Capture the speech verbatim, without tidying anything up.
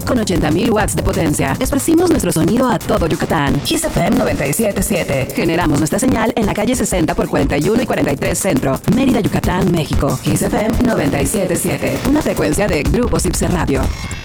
con ochenta mil watts de potencia. Esparcimos nuestro sonido a todo Yucatán. Kiss F M noventa y siete punto siete. Generamos nuestra señal en la calle sesenta por cuarenta y uno y cuarenta y tres Centro, Mérida, Yucatán, México. Kiss F M noventa y siete punto siete. Una frecuencia de Grupo Sipse Radio.